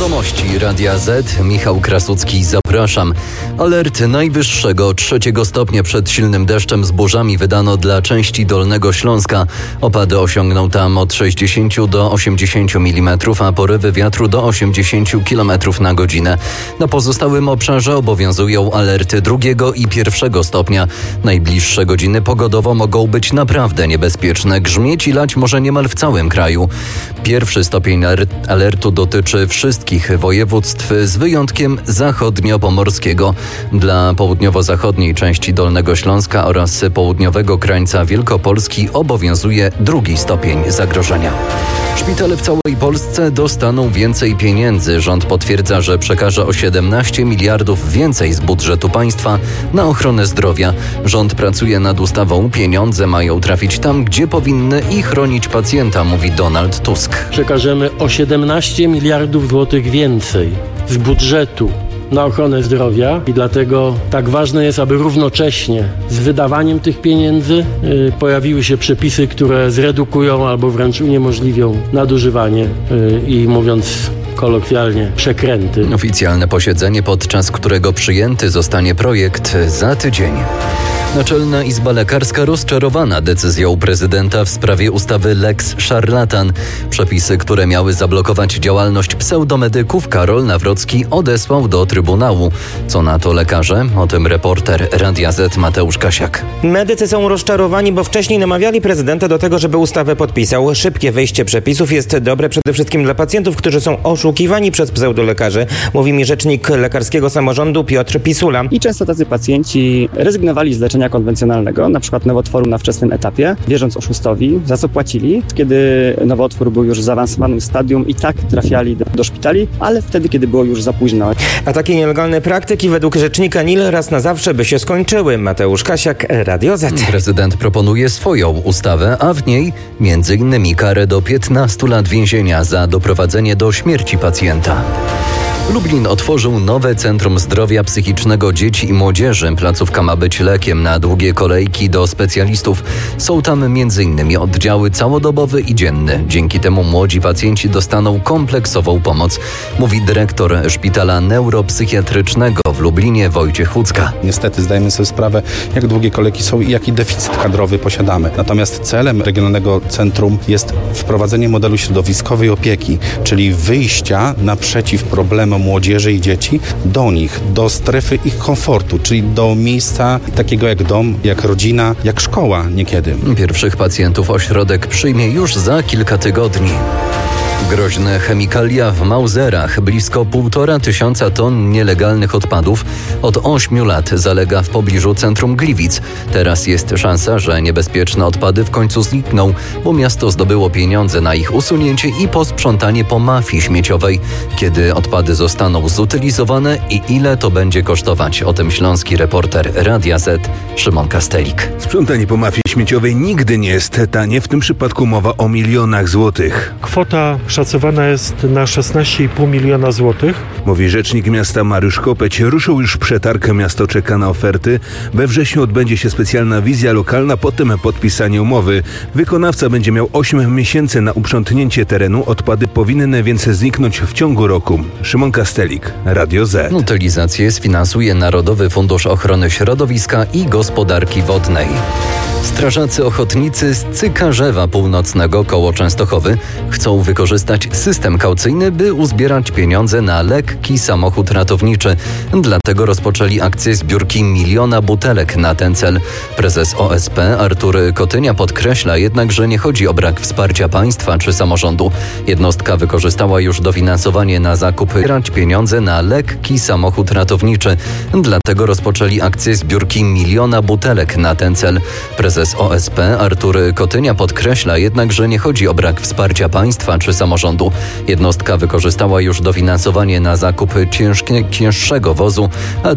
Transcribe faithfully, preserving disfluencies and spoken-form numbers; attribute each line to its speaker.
Speaker 1: Wiadomości Radia Z. Michał Krasucki, zapraszam. Alert najwyższego trzeciego stopnia przed silnym deszczem z burzami wydano dla części Dolnego Śląska. Opady osiągną tam od sześćdziesięciu do osiemdziesięciu milimetrów, a porywy wiatru do osiemdziesięciu kilometrów na godzinę. Na pozostałym obszarze obowiązują alerty drugiego i pierwszego stopnia. Najbliższe godziny pogodowo mogą być naprawdę niebezpieczne. Grzmieć i lać może niemal w całym kraju. Pierwszy stopień alertu dotyczy wszystkich województw z wyjątkiem zachodnio-pomorskiego. Dla południowo-zachodniej części Dolnego Śląska oraz południowego krańca Wielkopolski obowiązuje drugi stopień zagrożenia. Szpitale w całej Polsce dostaną więcej pieniędzy. Rząd potwierdza, że przekaże o siedemnaście miliardów więcej z budżetu państwa na ochronę zdrowia. Rząd pracuje nad ustawą. Pieniądze mają trafić tam, gdzie powinny i chronić pacjenta, mówi Donald Tusk.
Speaker 2: Przekażemy o siedemnaście miliardów złotych więcej z budżetu na ochronę zdrowia i dlatego tak ważne jest, aby równocześnie z wydawaniem tych pieniędzy yy, pojawiły się przepisy, które zredukują albo wręcz uniemożliwią nadużywanie yy, i mówiąc kolokwialnie przekręty.
Speaker 1: Oficjalne posiedzenie, podczas którego przyjęty zostanie projekt za tydzień. Naczelna Izba Lekarska rozczarowana decyzją prezydenta w sprawie ustawy Lex Szarlatan. Przepisy, które miały zablokować działalność pseudomedyków, Karol Nawrocki odesłał do Trybunału. Co na to lekarze? O tym reporter Radia Z Mateusz Kasiak.
Speaker 3: Medycy są rozczarowani, bo wcześniej namawiali prezydenta do tego, żeby ustawę podpisał. Szybkie wejście przepisów jest dobre przede wszystkim dla pacjentów, którzy są oszukiwani przez pseudolekarzy, mówi mi rzecznik lekarskiego samorządu Piotr Pisula.
Speaker 4: I często tacy pacjenci rezygnowali z leczenia konwencjonalnego, na przykład nowotworu na wczesnym etapie, wierząc oszustowi, za co płacili. Kiedy nowotwór był już w zaawansowanym stadium, i tak trafiali do, do szpitali, ale wtedy, kiedy było już za późno.
Speaker 3: A takie nielegalne praktyki według rzecznika N I L raz na zawsze by się skończyły. Mateusz Kasiak, Radio Z.
Speaker 1: Prezydent proponuje swoją ustawę, a w niej między innymi karę do piętnastu lat więzienia za doprowadzenie do śmierci pacjenta. Lublin otworzył nowe Centrum Zdrowia Psychicznego Dzieci i Młodzieży. Placówka ma być lekiem na długie kolejki do specjalistów. Są tam m.in. oddziały całodobowy i dzienny. Dzięki temu młodzi pacjenci dostaną kompleksową pomoc, mówi dyrektor Szpitala Neuropsychiatrycznego w Lublinie Wojciech Hucka.
Speaker 5: Niestety zdajemy sobie sprawę, jak długie kolejki są i jaki deficyt kadrowy posiadamy. Natomiast celem Regionalnego Centrum jest wprowadzenie modelu środowiskowej opieki, czyli wyjścia naprzeciw problemom młodzieży i dzieci do nich, do strefy ich komfortu, czyli do miejsca takiego jak dom, jak rodzina, jak szkoła niekiedy.
Speaker 1: Pierwszych pacjentów ośrodek przyjmie już za kilka tygodni. Groźne chemikalia w Mauzerach. Blisko półtora tysiąca ton nielegalnych odpadów od ośmiu lat zalega w pobliżu centrum Gliwic. Teraz jest szansa, że niebezpieczne odpady w końcu znikną, bo miasto zdobyło pieniądze na ich usunięcie i posprzątanie po mafii śmieciowej. Kiedy odpady zostaną zutylizowane i ile to będzie kosztować? O tym śląski reporter Radia Z Szymon Kastelik.
Speaker 6: Sprzątanie po mafii śmieciowej nigdy nie jest tanie. W tym przypadku mowa o milionach złotych.
Speaker 7: Kwota szacowana jest na szesnaście i pół miliona złotych.
Speaker 6: Mówi rzecznik miasta Mariusz Kopeć. Ruszył już przetarg, miasto czeka na oferty. We wrześniu odbędzie się specjalna wizja lokalna, potem podpisanie umowy. Wykonawca będzie miał osiem miesięcy na uprzątnięcie terenu. Odpady powinny więc zniknąć w ciągu roku. Szymon Kastelik, Radio Z.
Speaker 1: Utylizację sfinansuje Narodowy Fundusz Ochrony Środowiska i Gospodarki Wodnej. Strażacy ochotnicy z Cykarzewa Północnego koło Częstochowy chcą wykorzystać system kaucyjny, by uzbierać pieniądze na lekki samochód ratowniczy. Dlatego rozpoczęli akcję zbiórki miliona butelek na ten cel. Prezes O S P Artur Kotynia podkreśla jednak, że nie chodzi o brak wsparcia państwa czy samorządu. Jednostka wykorzystała już dofinansowanie na zakup zbierać pieniądze na lekki samochód ratowniczy. Dlatego rozpoczęli akcję zbiórki miliona butelek na ten cel. Prezes O S P Artur Kotynia podkreśla jednak, że nie chodzi o brak wsparcia państwa czy samorządu. Jednostka wykorzystała już dofinansowanie na zakup ciężkie, cięższego wozu, a